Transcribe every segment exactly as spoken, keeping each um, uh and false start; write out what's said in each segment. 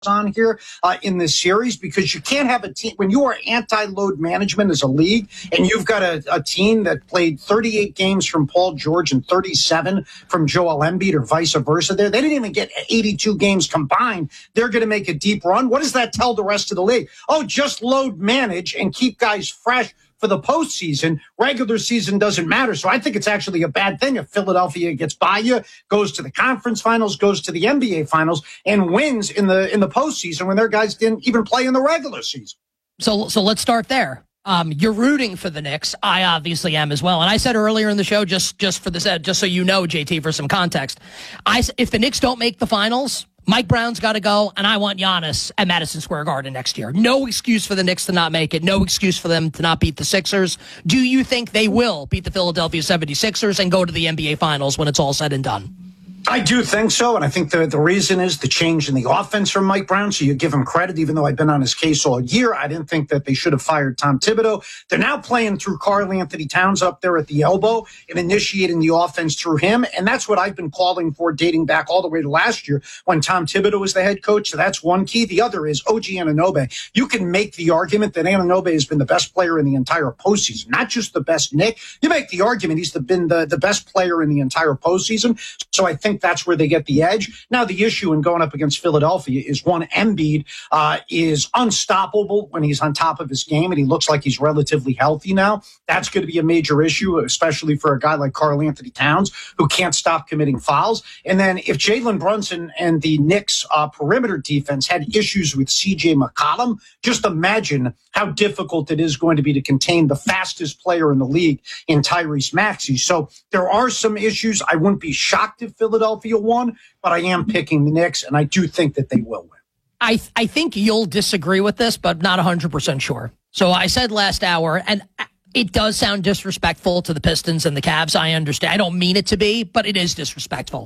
on here uh, in this series, because you can't have a team when you are anti-load management as a league and you've got a, a team that played thirty-eight games from Paul George and thirty-seven from Joel Embiid or vice versa there. They didn't even get eighty-two games combined. They're going to make a deep run. What does that tell the rest of the league? Oh, just load manage and keep guys fresh for the postseason. Regular season doesn't matter. So I think it's actually a bad thing if Philadelphia gets by you, goes to the conference finals, goes to the N B A finals, and wins in the in the postseason when their guys didn't even play in the regular season. So so let's start there. Um, you're rooting for the Knicks. I obviously am as well. And I said earlier in the show, just just for this, just so you know, J T, for some context, I if the Knicks don't make the finals, Mike Brown's got to go, and I want Giannis at Madison Square Garden next year. No excuse for the Knicks to not make it. No excuse for them to not beat the Sixers. Do you think they will beat the Philadelphia seventy-sixers and go to the N B A Finals when it's all said and done? I do think so, and I think the, the reason is the change in the offense from Mike Brown, so you give him credit, even though I've been on his case all year. I didn't think that they should have fired Tom Thibodeau. They're now playing through Karl Anthony Towns up there at the elbow and initiating the offense through him, and that's what I've been calling for dating back all the way to last year when Tom Thibodeau was the head coach, so that's one key. The other is O G Anunoby. You can make the argument that Anunoby has been the best player in the entire postseason, not just the best Knick. You make the argument he's the, been the, the best player in the entire postseason, so I think that's where they get the edge. Now, the issue in going up against Philadelphia is, one, Embiid uh, is unstoppable when he's on top of his game, and he looks like he's relatively healthy now. That's going to be a major issue, especially for a guy like Karl Anthony Towns, who can't stop committing fouls. And then if Jalen Brunson and the Knicks uh, perimeter defense had issues with C J McCollum, just imagine how difficult it is going to be to contain the fastest player in the league in Tyrese Maxey. So there are some issues. I wouldn't be shocked if Philadelphia won, but I am picking the Knicks, and I do think that they will win. I th- I think you'll disagree with this, but not one hundred percent sure. So I said last hour, and it does sound disrespectful to the Pistons and the Cavs. I understand. I don't mean it to be, but it is disrespectful.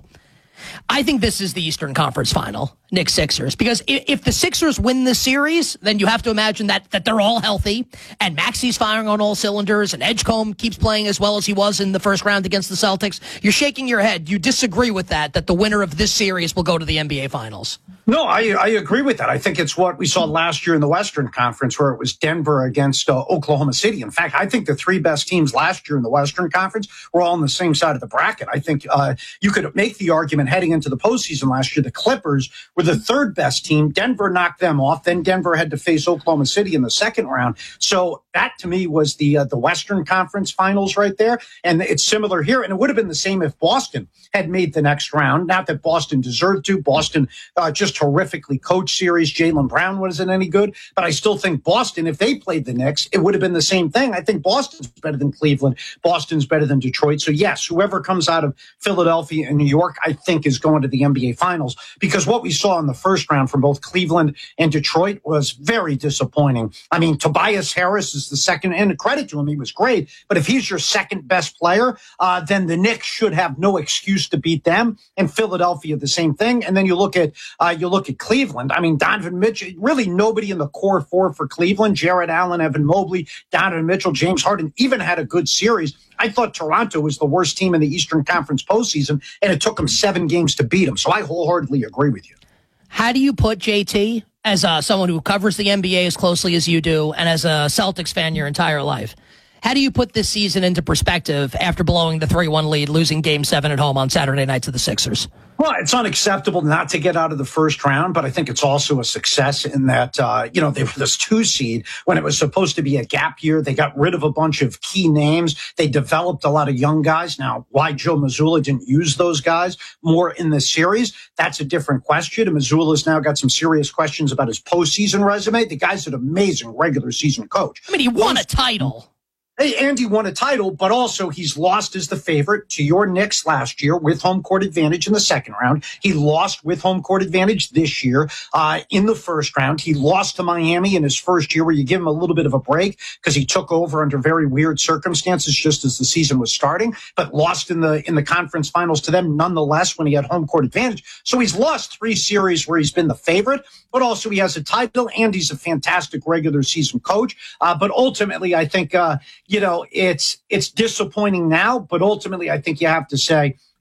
I think this is the Eastern Conference Final, Knicks Sixers, because if the Sixers win this series, then you have to imagine that that they're all healthy and Maxey's firing on all cylinders and Edgecombe keeps playing as well as he was in the first round against the Celtics. You're shaking your head. You disagree with that, that the winner of this series will go to the N B A Finals. No, I, I agree with that. I think it's what we saw last year in the Western Conference, where it was Denver against uh, Oklahoma City. In fact, I think the three best teams last year in the Western Conference were all on the same side of the bracket. I think uh, you could make the argument heading into the postseason last year, the Clippers were the third best team. Denver knocked them off. Then Denver had to face Oklahoma City in the second round. So that, to me, was the uh, the Western Conference Finals right there. And it's similar here. And it would have been the same if Boston had made the next round. Not that Boston deserved to. Boston uh, just horrifically coached series. Jaylen Brown wasn't any good. But I still think Boston, if they played the Knicks, it would have been the same thing. I think Boston's better than Cleveland. Boston's better than Detroit. So, yes, whoever comes out of Philadelphia and New York, I think, is going to the N B A Finals, because what we saw in the first round from both Cleveland and Detroit was very disappointing. I mean, Tobias Harris is the second, and credit to him, he was great. But if he's your second best player, uh, then the Knicks should have no excuse to beat them. And Philadelphia, the same thing. And then you look at uh, you look at Cleveland. I mean, Donovan Mitchell, really nobody in the core four for Cleveland. Jared Allen, Evan Mobley, Donovan Mitchell, James Harden even had a good series. I thought Toronto was the worst team in the Eastern Conference postseason, and it took them seven games to beat them. So I wholeheartedly agree with you. How do you put J T, as uh, someone who covers the N B A as closely as you do, and as a Celtics fan your entire life, how do you put this season into perspective after blowing the three one lead, losing Game seven at home on Saturday night to the Sixers? Well, it's unacceptable not to get out of the first round, but I think it's also a success in that, uh, you know, they were this two seed when it was supposed to be a gap year. They got rid of a bunch of key names. They developed a lot of young guys. Now, why Joe Mazzulla didn't use those guys more in this series, that's a different question. And Mazzulla's now got some serious questions about his postseason resume. The guy's an amazing regular season coach. I mean, he won a title. Hey, Andy won a title, but also he's lost as the favorite to your Knicks last year with home court advantage in the second round. He lost with home court advantage this year uh, in the first round. He lost to Miami in his first year, where you give him a little bit of a break because he took over under very weird circumstances just as the season was starting, but lost in the in the conference finals to them nonetheless when he had home court advantage. So he's lost three series where he's been the favorite, but also he has a title, and he's a fantastic regular season coach. Uh, but ultimately, I think uh, you know, it's it's disappointing now, but ultimately I think you have to say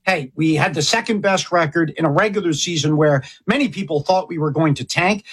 hey, we had the second best record in a regular season where many people thought we were going to tank.